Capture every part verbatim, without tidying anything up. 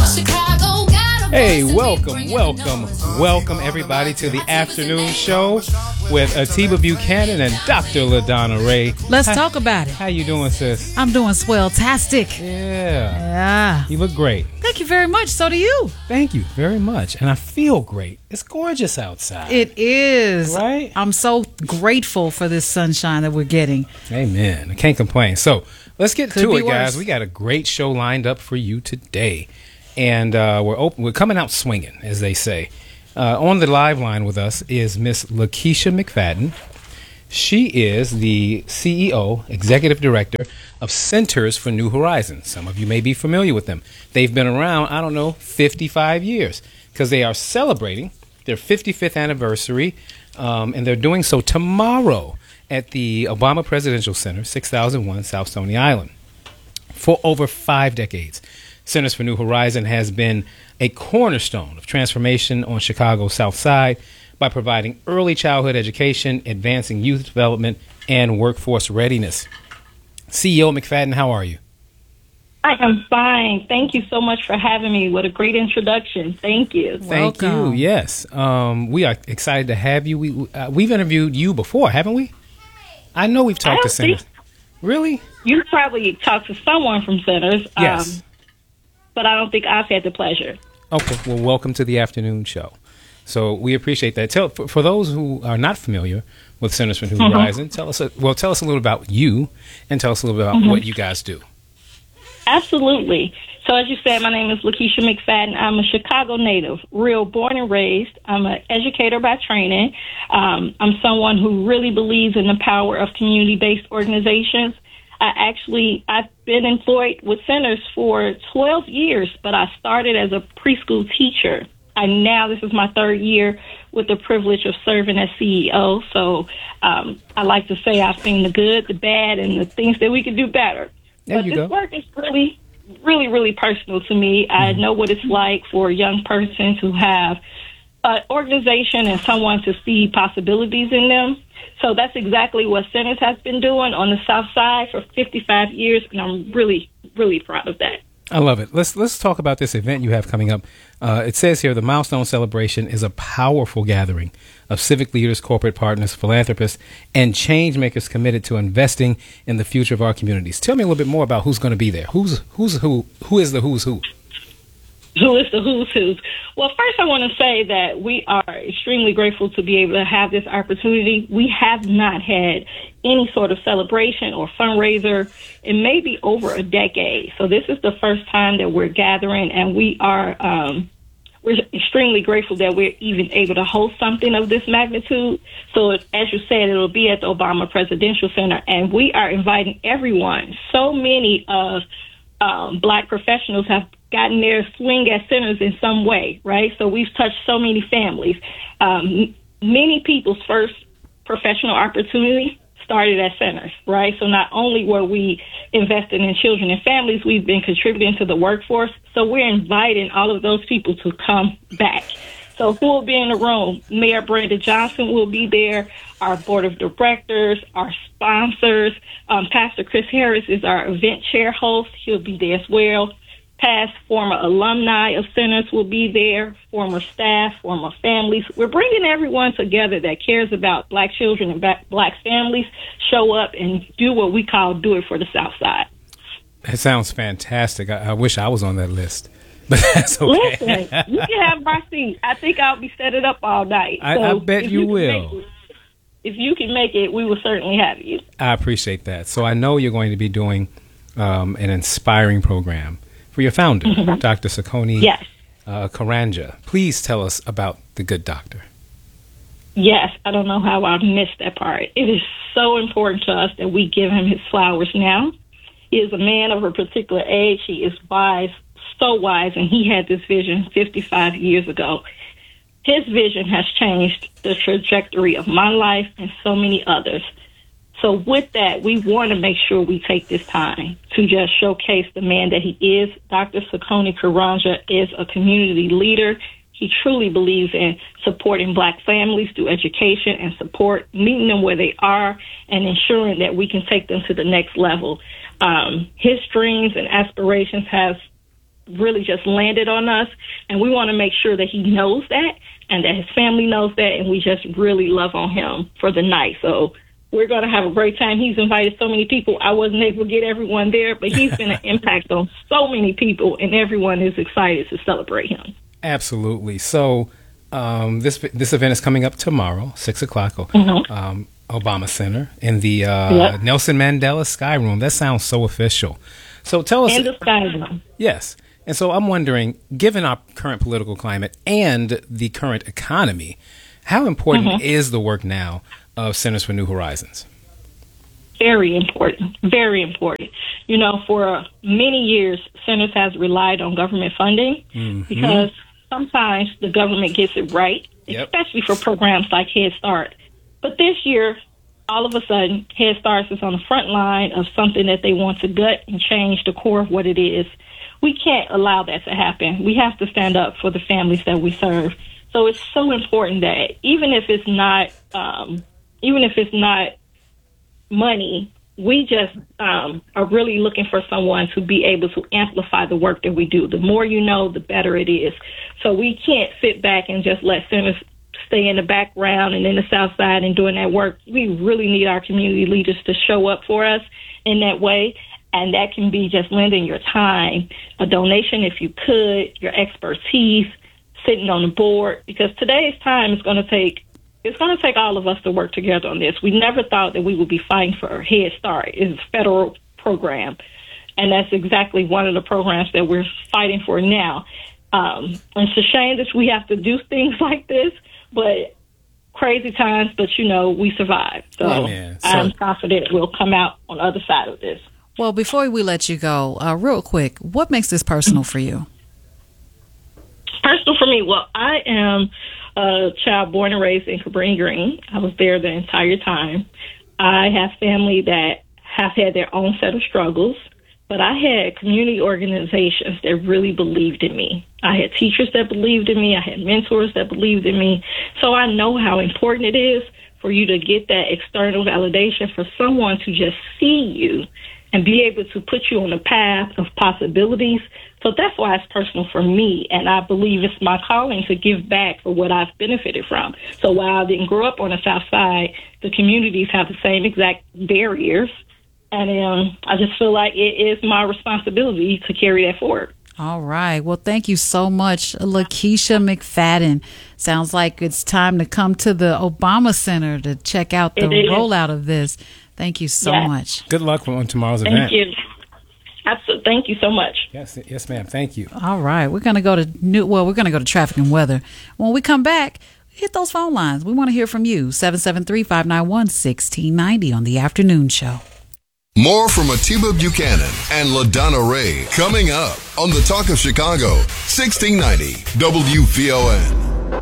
Hey, welcome, welcome, welcome everybody to the afternoon show with Atiba Buchanan and Doctor LaDonna Ray. Let's how, talk about it. How you doing, sis? I'm doing swell-tastic. Yeah. Yeah. You look great. Thank you very much. So do you. Thank you very much. And I feel great. It's gorgeous outside. It is. Right? I'm so grateful for this sunshine that we're getting. Amen. I can't complain. So let's get Could to be it, guys. worse. We got a great show lined up for you today. And uh, we're open, we're coming out swinging, as they say. Uh, on the live line with us is Miss Lakeisha McFadden. She is the C E O, Executive Director of Centers for New Horizons. Some of you may be familiar with them. They've been around, I don't know, fifty-five years, because they are celebrating their fifty-fifth anniversary, um, and they're doing so tomorrow at the Obama Presidential Center, six thousand one South Stony Island, for over five decades. Centers for New Horizon has been a cornerstone of transformation on Chicago's South Side by providing early childhood education, advancing youth development, and workforce readiness. C E O McFadden, how are you? I am fine. Thank you so much for having me. What a great introduction. Thank you. Thank Welcome. you. Yes. Um, we are excited to have you. We, uh, we've interviewed you before, haven't we? I know we've talked I to don't Centers. think- Really? You probably talked to someone from Centers, Yes. um, but I don't think I've had the pleasure. Okay, well, welcome to the afternoon show. So we appreciate that. Tell for, for those who are not familiar with Centers for New Mm-hmm. Horizon, tell us a, well, tell us a little about you, and tell us a little bit about Mm-hmm. what you guys do. Absolutely. So as you said, my name is Lakeisha McFadden. I'm a Chicago native, real born and raised. I'm an educator by training. Um, I'm someone who really believes in the power of community-based organizations. I actually, I've been employed with Centers for twelve years, but I started as a preschool teacher. I now, this is my third year with the privilege of serving as C E O. So um, I like to say I've seen the good, the bad, and the things that we can do better. There but you this go. work is really, really, really personal to me. I know what it's like for a young person to have an organization and someone to see possibilities in them. So that's exactly what Centers has been doing on the South Side for fifty-five years, and I'm really, really proud of that. I love it. Let's let's talk about this event you have coming up. Uh, it says here the Milestone Celebration is a powerful gathering of civic leaders, corporate partners, philanthropists, and change makers committed to investing in the future of our communities. Tell me a little bit more about who's going to be there. Who's who's who? Who is the who's who? Who is the who's who? Well, first I want to say that we are extremely grateful to be able to have this opportunity. We have not had any sort of celebration or fundraiser in maybe over a decade. So this is the first time that we're gathering, and we are um, we're extremely grateful that we're even able to host something of this magnitude. So as you said, it'll be at the Obama Presidential Center, and we are inviting everyone. So many of um, Black professionals have gotten their swing at Centers in some way, right? So we've touched so many families. Um, many people's first professional opportunity started at Centers, right? So not only were we investing in children and families, we've been contributing to the workforce. So we're inviting all of those people to come back. So who will be in the room? Mayor Brenda Johnson will be there, our board of directors, our sponsors. Um, Pastor Chris Harris is our event chair host. He'll be there as well. Past former alumni of Centers will be there, former staff, former families. We're bringing everyone together that cares about Black children and Black families, show up and do what we call do it for the South Side. That sounds fantastic. I, I wish I was on that list, but that's okay. Listen, you can have my seat. I think I'll be set it up all night. I, So I bet if you, can will. make it- If you can make it, we will certainly have you. I appreciate that. So I know you're going to be doing um, an inspiring program for your founder, Mm-hmm. Doctor Sakoni Yes. uh, Karanja. Please tell us about the good doctor. Yes, I don't know how I missed that part. It is so important to us that we give him his flowers now. He is a man of a particular age. He is wise, so wise, and he had this vision fifty-five years ago. His vision has changed the trajectory of my life and so many others. So with that, we want to make sure we take this time to just showcase the man that he is. Doctor Sakoni Karanja is a community leader. He truly believes in supporting Black families through education and support, meeting them where they are, and ensuring that we can take them to the next level. Um, his dreams and aspirations have really just landed on us, and we want to make sure that he knows that and that his family knows that, and we just really love on him for the night. So we're going to have a great time. He's invited so many people. I wasn't able to get everyone there, but he's been an impact on so many people, and everyone is excited to celebrate him. Absolutely. So um, this this event is coming up tomorrow, six o'clock, mm-hmm. um, Obama Center in the uh, yep. Nelson Mandela Sky Room. That sounds so official. So tell us. In the Sky Room. Yes. And so I'm wondering, given our current political climate and the current economy, how important mm-hmm. is the work now of Centers for New Horizons? Very important. Very important. You know, for many years, Centers has relied on government funding mm-hmm. because sometimes the government gets it right, yep. especially for programs like Head Start. But this year, all of a sudden, Head Start is on the front line of something that they want to gut and change the core of what it is. We can't allow that to happen. We have to stand up for the families that we serve. So it's so important that even if it's not, um, even if it's not money, we just um, are really looking for someone to be able to amplify the work that we do. The more you know, the better it is. So we can't sit back and just let Centers stay in the background and in the South Side and doing that work. We really need our community leaders to show up for us in that way. And that can be just lending your time, a donation if you could, your expertise, sitting on the board, because today's time is going to take, it's going to take all of us to work together on this. We never thought that we would be fighting for Head Start. It's a federal program, and that's exactly one of the programs that we're fighting for now. Um, it's a shame that we have to do things like this, but crazy times, but, you know, we survive. So, oh, so I'm confident we'll come out on the other side of this. Well, before we let you go, uh, real quick, what makes this personal for you? Personal for me? Well, I am a child born and raised in Cabrini Green. I was there the entire time. I have family that have had their own set of struggles, but I had community organizations that really believed in me. I had teachers that believed in me. I had mentors that believed in me. So I know how important it is for you to get that external validation, for someone to just see you and be able to put you on a path of possibilities. So that's why it's personal for me, and I believe it's my calling to give back for what I've benefited from. So while I didn't grow up on the South Side, the communities have the same exact barriers, and um, I just feel like it is my responsibility to carry that forward. All right. Well, thank you so much, Lakeisha McFadden. Sounds like it's time to come to the Obama Center to check out the rollout of this. Thank you so yes. much. Good luck on tomorrow's thank event. Thank you. Absolutely. Thank you so much. Yes, yes, ma'am. Thank you. All right. We're going to go to new. Well, we're going to go to traffic and weather. When we come back, hit those phone lines. We want to hear from you. seven seven three, five nine one, one six nine zero on the afternoon show. More from Atiba Buchanan and LaDonna Ray coming up on the Talk of Chicago, sixteen ninety W V O N.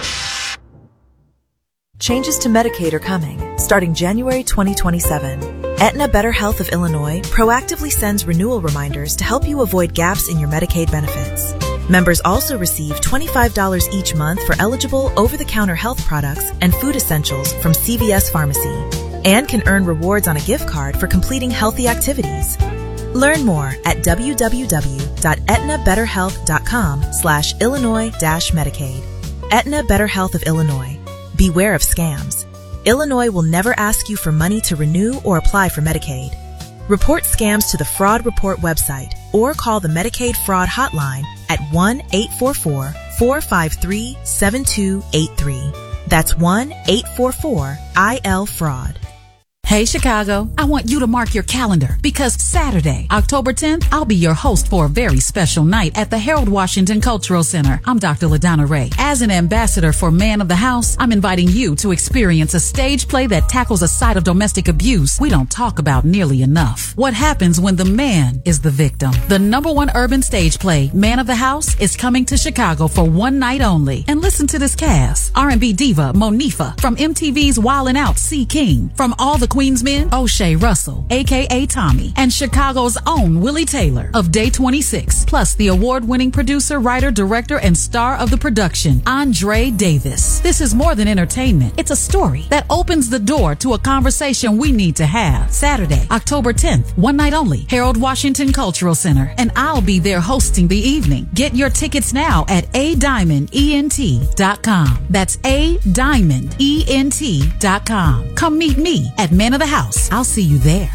Changes to Medicaid are coming, starting January twenty twenty-seven. Aetna Better Health of Illinois proactively sends renewal reminders to help you avoid gaps in your Medicaid benefits. Members also receive twenty-five dollars each month for eligible over-the-counter health products and food essentials from C V S Pharmacy, and can earn rewards on a gift card for completing healthy activities. Learn more at w w w dot aetna better health dot com slash Illinois dash Medicaid. Aetna Better Health of Illinois. Beware of scams. Illinois will never ask you for money to renew or apply for Medicaid. Report scams to the Fraud Report website or call the Medicaid Fraud Hotline at one eight four four, four five three, seven two eight three. That's one eight four four I L fraud. Hey, Chicago, I want you to mark your calendar because Saturday, October tenth, I'll be your host for a very special night at the Harold Washington Cultural Center. I'm Doctor LaDonna Ray. As an ambassador for Man of the House, I'm inviting you to experience a stage play that tackles a side of domestic abuse we don't talk about nearly enough. What happens when the man is the victim? The number one urban stage play, Man of the House, is coming to Chicago for one night only. And listen to this cast. R and B diva Monifa, from M T V's Wildin' Out, C. King, from All the Queens Men, O'Shea Russell, aka Tommy, and Chicago's own Willie Taylor of Day twenty-six, plus the award-winning producer, writer, director, and star of the production, Andre Davis. This is more than entertainment. It's a story that opens the door to a conversation we need to have. Saturday, October tenth, one night only, Harold Washington Cultural Center, and I'll be there hosting the evening. Get your tickets now at a diamond ent dot com. That's a diamond ent dot com. Come meet me at Man of the House. I'll see you there.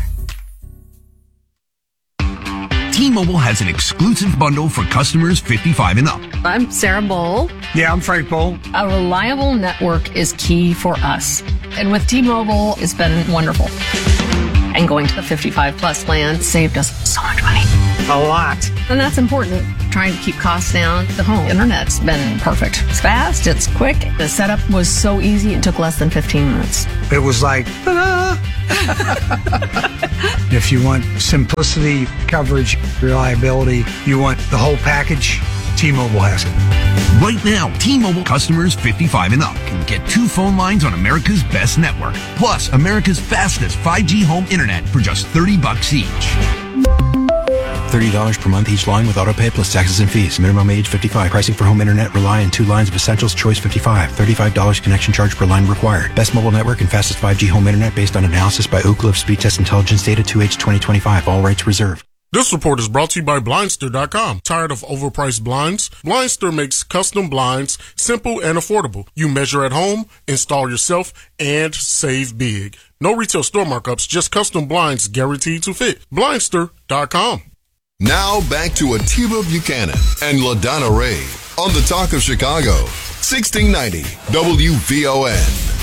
T-Mobile has an exclusive bundle for customers fifty-five and up. I'm Sarah Bowl. Yeah, I'm Frank Bowl. A reliable network is key for us. And with T-Mobile, it's been wonderful. And going to the fifty-five plus plan saved us so much money. A lot. And that's important. Trying to keep costs down. The home internet's been perfect. It's fast, it's quick. The setup was so easy, it took less than fifteen minutes. It was like, ta-da! If you want simplicity, coverage, reliability, you want the whole package, T-Mobile has it. Right now, T-Mobile customers fifty-five and up can get two phone lines on America's best network, plus America's fastest five G home internet for just thirty bucks each. thirty dollars per month each line with autopay plus taxes and fees. Minimum age fifty-five. Pricing for home internet rely on two lines of Essentials Choice fifty-five. thirty-five dollars connection charge per line required. Best mobile network and fastest five G home internet based on analysis by Oak Cliff Speed Test Intelligence Data two H twenty twenty-five. All rights reserved. This report is brought to you by Blindster dot com. Tired of overpriced blinds? Blindster makes custom blinds simple and affordable. You measure at home, install yourself, and save big. No retail store markups, just custom blinds guaranteed to fit. Blindster dot com. Now back to Atiba Buchanan and LaDonna Ray on the Talk of Chicago, sixteen ninety W V O N.